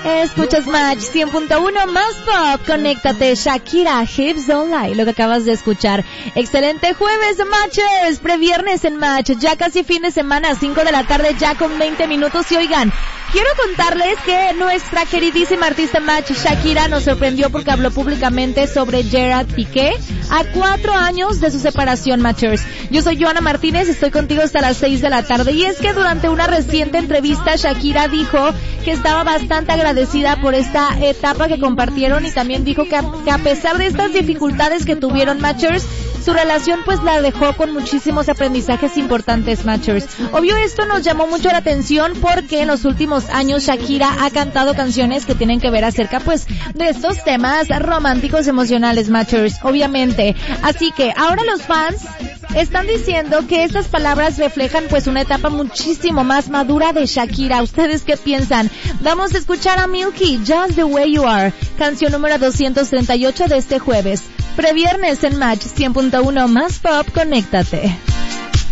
Escuchas Match 100.1 más pop. Conéctate, Shakira, Hips Don't Lie, lo que acabas de escuchar. Excelente jueves, Matchers. Previernes en Match. Ya casi fin de semana, 5 de la tarde, ya con 20 minutos. Y oigan, quiero contarles que nuestra queridísima artista Match, Shakira, nos sorprendió porque habló públicamente sobre Gerard Piqué a 4 años de su separación, Matchers. Yo soy Joana Martínez, estoy contigo hasta las 6 de la tarde. Y es que durante una reciente entrevista, Shakira dijo que estaba bastante agradecida por esta etapa que compartieron y también dijo que a pesar de estas dificultades que tuvieron, Matchers, su relación pues la dejó con muchísimos aprendizajes importantes, Matchers. Obvio, esto nos llamó mucho la atención porque en los últimos años Shakira ha cantado canciones que tienen que ver acerca pues de estos temas románticos emocionales, Matchers, obviamente. Así que ahora los fans están diciendo que estas palabras reflejan pues una etapa muchísimo más madura de Shakira. ¿Ustedes qué piensan? Vamos a escuchar a Milky, Just the Way You Are, canción número 238 de este jueves. Previernes en Match 100.1 más pop, conéctate.